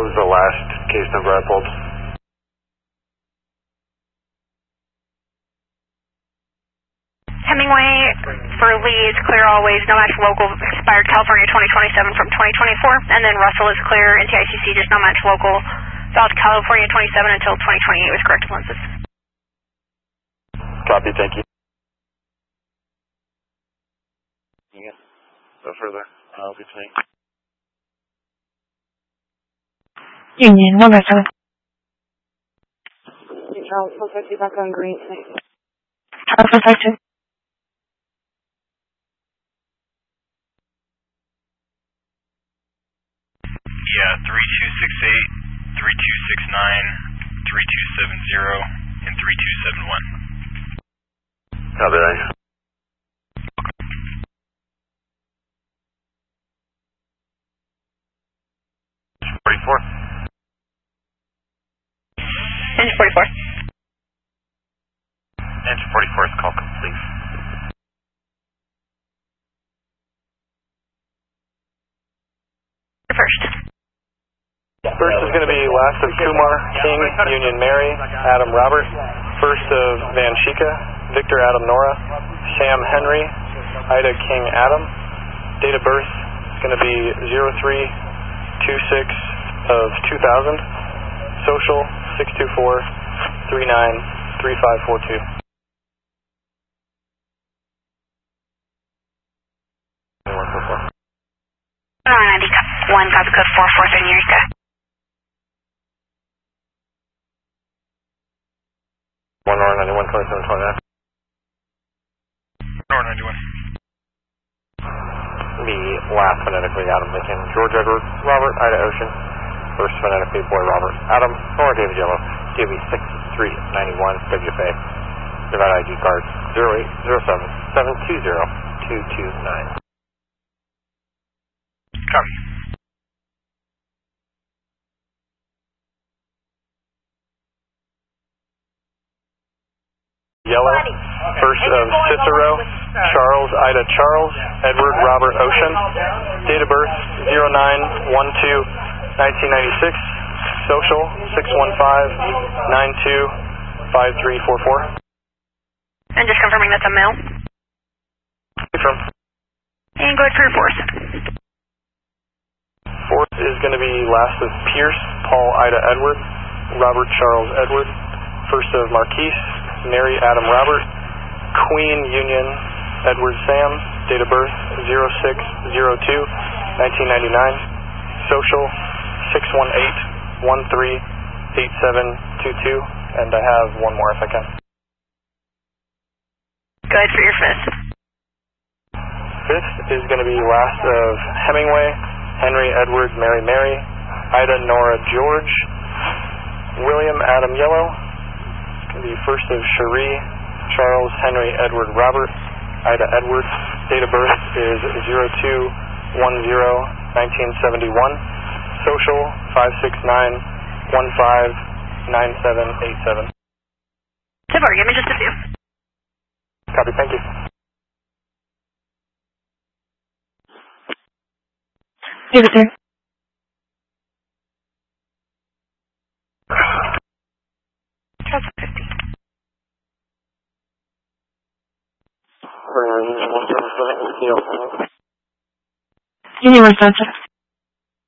What was the last case number I pulled? Hemingway for Lee is clear always, no match local, expired California 2027 from 2024. And then Russell is clear, NTICC, just no match local, valid California 27 until 2028 with corrective lenses. Copy, thank you. Yeah, no further. Good to me. Union, number 7. Charles, perfect, back on green. Perfect. Yeah, 3268, 3269, 3270, and 3271. Copy that. 44. Engine 44. Engine 44 is call complete. First. First is going to be last of Kumar King, Union Mary, Adam Robert. First of Van Shika, Victor Adam Nora, Sam Henry, Ida King Adam. Date of birth is going to be 0326 of 2000. Social 624-393542. One copy code 443 Eureka. One Nora 91 2729. Nora 91. The last phonetically Adam Lincoln, George Edward, Robert, Ida Ocean. First phonetically Boy Robert, Adam, Nora David Yellow, DB 6391, WFA. Nevada ID card 0807-720-229. Copy. Yellow, first of Cicero, Charles, Ida Charles, Edward Robert Ocean. Date of birth 09/12/1996. Social 615-925344. And just confirming that's a male. Confirm. And go ahead for your fourth. Fourth is going to be last of Pierce, Paul Ida Edward, Robert Charles Edward. First of Marquise, Mary Adam Robert, Queen Union Edward Sam. Date of birth 06/02/1999. Social 618-138722. And I have one more if I can. Go ahead for your fifth. Fifth is going to be last of Hemingway, Henry Edward Mary Mary, Ida Nora George, William Adam Yellow. It's going to be first of Cherie, Charles Henry Edward Robert, Ida Edwards. Date of birth is 02/10/1971. Social 569-159787. Tipper, give me just a few. Copy, thank you. Give it there. Charles 50. Union 1 Center.